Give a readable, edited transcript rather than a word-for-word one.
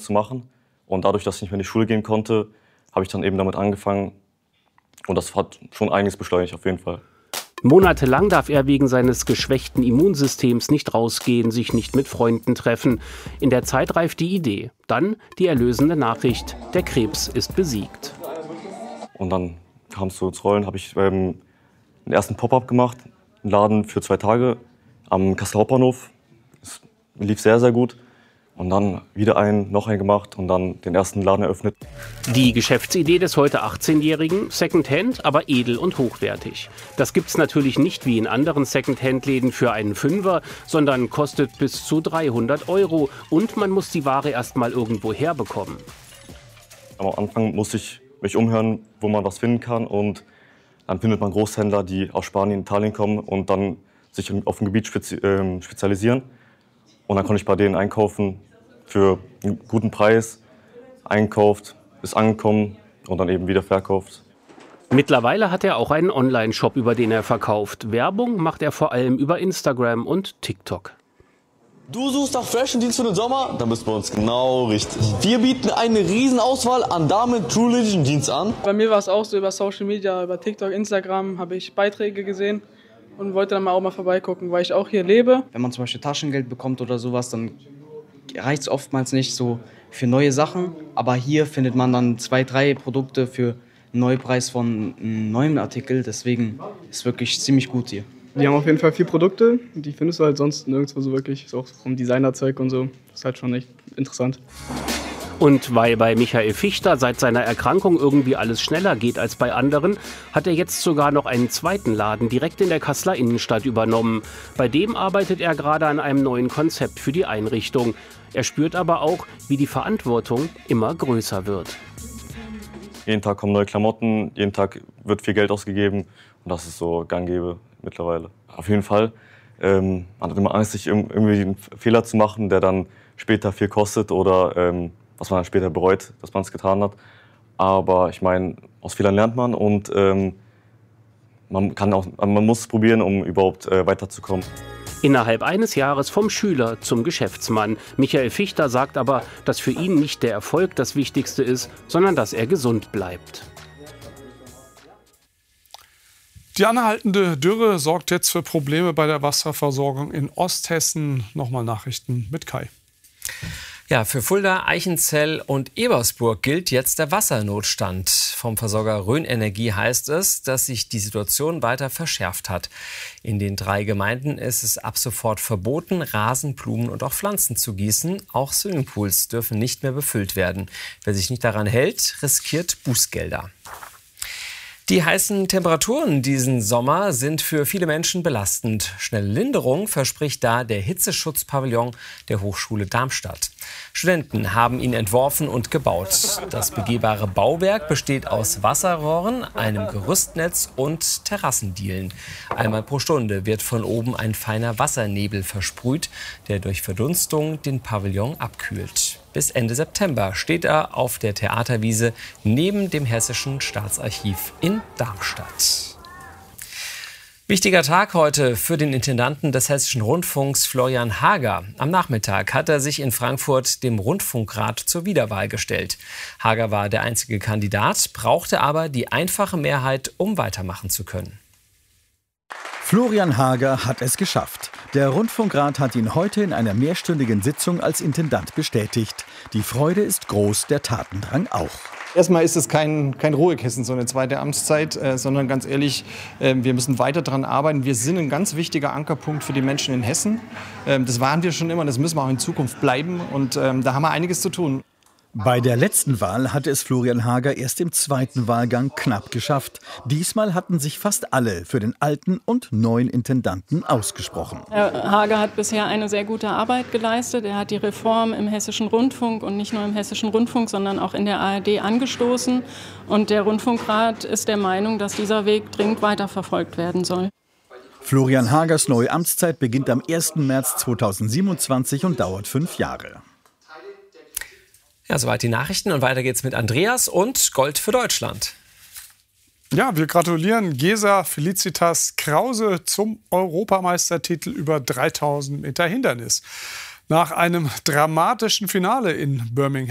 zu machen. Und dadurch, dass ich nicht mehr in die Schule gehen konnte, habe ich dann eben damit angefangen. Und das hat schon einiges beschleunigt, auf jeden Fall. Monatelang darf er wegen seines geschwächten Immunsystems nicht rausgehen, sich nicht mit Freunden treffen. In der Zeit reift die Idee. Dann die erlösende Nachricht: Der Krebs ist besiegt. Und dann kam es so ins Rollen, habe ich den ersten Pop-up gemacht, einen Laden für 2 Tage am Kasseler Hauptbahnhof. Es lief sehr, sehr gut. Und dann wieder noch einen gemacht und dann den ersten Laden eröffnet. Die Geschäftsidee des heute 18-Jährigen: Secondhand, aber edel und hochwertig. Das gibt's natürlich nicht wie in anderen Secondhand-Läden für einen Fünfer, sondern kostet bis zu 300 € und man muss die Ware erst mal irgendwo herbekommen. Am Anfang musste ich mich umhören, wo man was finden kann, und dann findet man Großhändler, die aus Spanien, Italien kommen und dann sich auf ein Gebiet spezialisieren. Und dann konnte ich bei denen einkaufen für einen guten Preis. Einkauft, ist angekommen und dann eben wieder verkauft. Mittlerweile hat er auch einen Online-Shop, über den er verkauft. Werbung macht er vor allem über Instagram und TikTok. Du suchst nach Fashion-Jeans für den Sommer? Dann bist du bei uns genau richtig. Wir bieten eine riesen Auswahl an Damen True Religion Jeans an. Bei mir war es auch so, über Social Media, über TikTok, Instagram habe ich Beiträge gesehen und wollte dann auch mal vorbeigucken, weil ich auch hier lebe. Wenn man zum Beispiel Taschengeld bekommt oder sowas, dann reicht es oftmals nicht so für neue Sachen. Aber hier findet man dann 2, 3 Produkte für einen Neupreis von einem neuen Artikel. Deswegen ist es wirklich ziemlich gut hier. Die haben auf jeden Fall 4 Produkte, die findest du halt sonst nirgendwo so wirklich. Ist auch vom Designerzeug und so. Das ist halt schon echt interessant. Und weil bei Michael Fichter seit seiner Erkrankung irgendwie alles schneller geht als bei anderen, hat er jetzt sogar noch einen zweiten Laden direkt in der Kasseler Innenstadt übernommen. Bei dem arbeitet er gerade an einem neuen Konzept für die Einrichtung. Er spürt aber auch, wie die Verantwortung immer größer wird. Jeden Tag kommen neue Klamotten, jeden Tag wird viel Geld ausgegeben und das ist so gang und gäbe mittlerweile. Auf jeden Fall, man hat immer Angst, sich irgendwie einen Fehler zu machen, der dann später viel kostet oder was man dann später bereut, dass man es getan hat. Aber ich meine, aus Fehlern lernt man und man muss es probieren, um überhaupt weiterzukommen. Innerhalb eines Jahres vom Schüler zum Geschäftsmann. Michael Fichter sagt aber, dass für ihn nicht der Erfolg das Wichtigste ist, sondern dass er gesund bleibt. Die anhaltende Dürre sorgt jetzt für Probleme bei der Wasserversorgung in Osthessen. Nochmal Nachrichten mit Kai. Ja, für Fulda, Eichenzell und Ebersburg gilt jetzt der Wassernotstand. Vom Versorger Rhön Energie heißt es, dass sich die Situation weiter verschärft hat. In den 3 Gemeinden ist es ab sofort verboten, Rasen, Blumen und auch Pflanzen zu gießen. Auch Swimmingpools dürfen nicht mehr befüllt werden. Wer sich nicht daran hält, riskiert Bußgelder. Die heißen Temperaturen diesen Sommer sind für viele Menschen belastend. Schnelle Linderung verspricht da der Hitzeschutzpavillon der Hochschule Darmstadt. Studenten haben ihn entworfen und gebaut. Das begehbare Bauwerk besteht aus Wasserrohren, einem Gerüstnetz und Terrassendielen. Einmal pro Stunde wird von oben ein feiner Wassernebel versprüht, der durch Verdunstung den Pavillon abkühlt. Bis Ende September steht er auf der Theaterwiese neben dem Hessischen Staatsarchiv in Darmstadt. Wichtiger Tag heute für den Intendanten des Hessischen Rundfunks, Florian Hager. Am Nachmittag hat er sich in Frankfurt dem Rundfunkrat zur Wiederwahl gestellt. Hager war der einzige Kandidat, brauchte aber die einfache Mehrheit, um weitermachen zu können. Florian Hager hat es geschafft. Der Rundfunkrat hat ihn heute in einer mehrstündigen Sitzung als Intendant bestätigt. Die Freude ist groß, der Tatendrang auch. Erstmal ist es kein Ruhekissen, so eine zweite Amtszeit, sondern ganz ehrlich, wir müssen weiter daran arbeiten. Wir sind ein ganz wichtiger Ankerpunkt für die Menschen in Hessen. Das waren wir schon immer, das müssen wir auch in Zukunft bleiben und da haben wir einiges zu tun. Bei der letzten Wahl hatte es Florian Hager erst im 2. Wahlgang knapp geschafft. Diesmal hatten sich fast alle für den alten und neuen Intendanten ausgesprochen. Herr Hager hat bisher eine sehr gute Arbeit geleistet. Er hat die Reform im Hessischen Rundfunk und nicht nur im Hessischen Rundfunk, sondern auch in der ARD angestoßen. Und der Rundfunkrat ist der Meinung, dass dieser Weg dringend weiterverfolgt werden soll. Florian Hagers neue Amtszeit beginnt am 1. März 2027 und dauert 5 Jahre. Ja, soweit die Nachrichten und weiter geht's mit Andreas und Gold für Deutschland. Ja, wir gratulieren Gesa Felicitas Krause zum Europameistertitel über 3000 Meter Hindernis. Nach einem dramatischen Finale in Birmingham